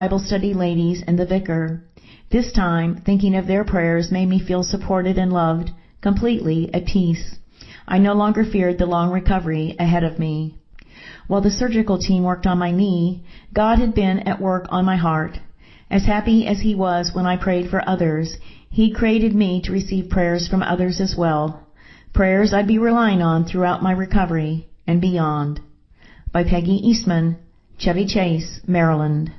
Bible study ladies and the vicar. This time, thinking of their prayers made me feel supported and loved, completely at peace. I no longer feared the long recovery ahead of me. While the surgical team worked on my knee, God had been at work on my heart. As happy as He was when I prayed for others, He created me to receive prayers from others as well. Prayers I'd be relying on throughout my recovery and beyond. By Peggy Eastman, Chevy Chase, Maryland.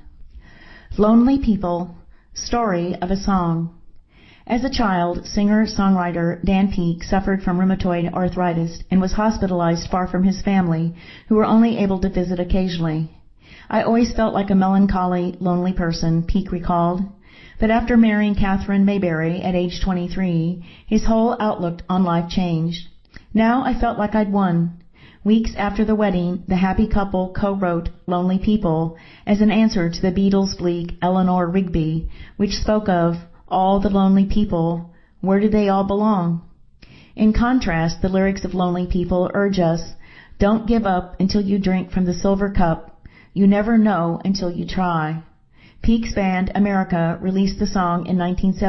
Lonely People, Story of a Song. As a child, singer-songwriter Dan Peek suffered from rheumatoid arthritis and was hospitalized far from his family, who were only able to visit occasionally. I always felt like a melancholy, lonely person, Peek recalled. But after marrying Catherine Mayberry at age 23, his whole outlook on life changed. Now I felt like I'd won. Weeks after the wedding, the happy couple co-wrote Lonely People as an answer to the Beatles' bleak Eleanor Rigby, which spoke of all the lonely people. Where do they all belong? In contrast, the lyrics of Lonely People urge us, don't give up until you drink from the silver cup. You never know until you try. Peek's band America released the song in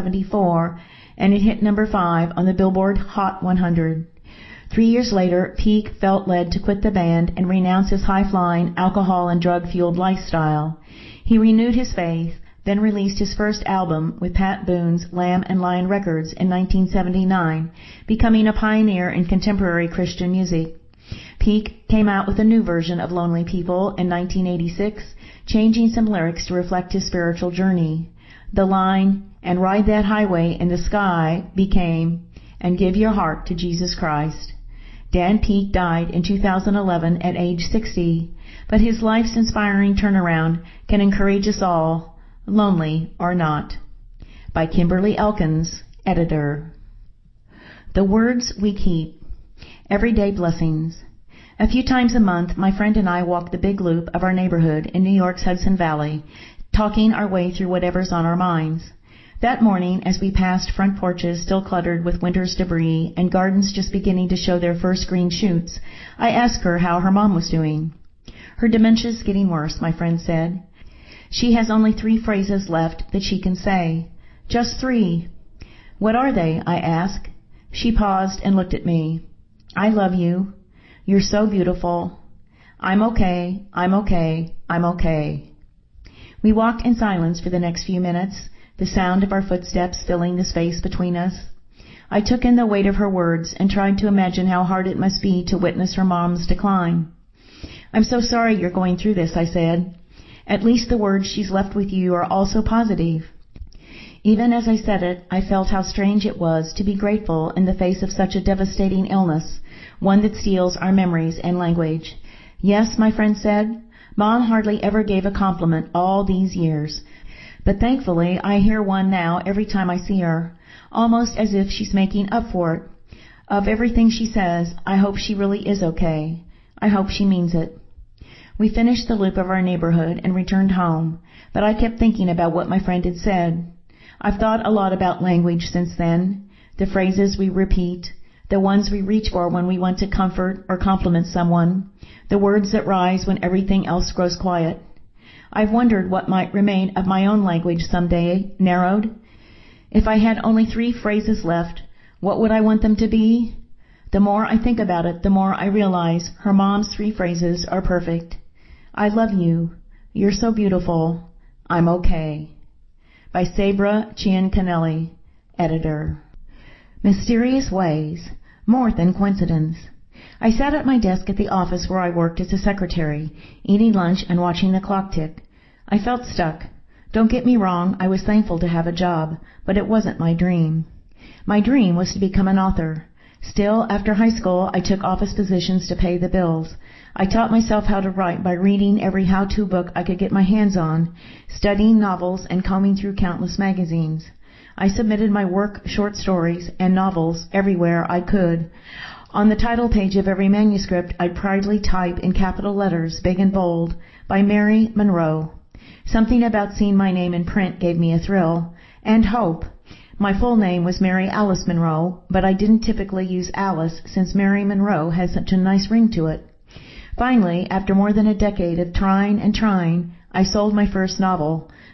1974, and it hit number 5 on the Billboard Hot 100. 3 years later, Peek felt led to quit the band and renounce his high-flying, alcohol and drug-fueled lifestyle. He renewed his faith, then released his first album with Pat Boone's Lamb and Lion Records in 1979, becoming a pioneer in contemporary Christian music. Peek came out with a new version of Lonely People in 1986, changing some lyrics to reflect his spiritual journey. The line, and ride that highway in the sky, became, and give your heart to Jesus Christ. Dan Peek died in 2011 at age 60, but his life's inspiring turnaround can encourage us all, lonely or not. By Kimberly Elkins, editor. The Words We Keep. Everyday Blessings. A few times a month, my friend and I walk the big loop of our neighborhood in New York's Hudson Valley, talking our way through whatever's on our minds. That morning, as we passed front porches still cluttered with winter's debris and gardens just beginning to show their first green shoots, I asked her how her mom was doing. Her dementia's getting worse, my friend said. She has only 3 phrases left that she can say. Just 3. What are they? I asked. She paused and looked at me. I love you. You're so beautiful. I'm okay. I'm okay. I'm okay. We walked in silence for the next few minutes, the sound of our footsteps filling the space between us. I took in the weight of her words and tried to imagine how hard it must be to witness her mom's decline. I'm so sorry you're going through this, I said. At least the words she's left with you are also positive. Even as I said it, I felt how strange it was to be grateful in the face of such a devastating illness, one that steals our memories and language. Yes, my friend said, Mom hardly ever gave a compliment all these years. But thankfully, I hear one now every time I see her, almost as if she's making up for it. Of everything she says, I hope she really is okay. I hope she means it. We finished the loop of our neighborhood and returned home, but I kept thinking about what my friend had said. I've thought a lot about language since then, the phrases we repeat, the ones we reach for when we want to comfort or compliment someone, the words that rise when everything else grows quiet. I've wondered what might remain of my own language someday, narrowed. If I had only 3 phrases left, what would I want them to be? The more I think about it, the more I realize her mom's 3 phrases are perfect. I love you. You're so beautiful. I'm okay. By Sabra Ciancanelli, editor. Mysterious Ways. More than coincidence. I sat at my desk at the office where I worked as a secretary, eating lunch and watching the clock tick. I felt stuck. Don't get me wrong, I was thankful to have a job, but it wasn't my dream. My dream was to become an author. Still, after high school, I took office positions to pay the bills. I taught myself how to write by reading every how-to book I could get my hands on, studying novels, and combing through countless magazines. I submitted my work, short stories, and novels everywhere I could. On the title page of every manuscript, I'd proudly type in capital letters, big and bold, by Mary Monroe. Something about seeing my name in print gave me a thrill, and hope. My full name was Mary Alice Monroe, but I didn't typically use Alice since Mary Monroe has such a nice ring to it. Finally, after more than a decade of trying and trying, I sold my first novel,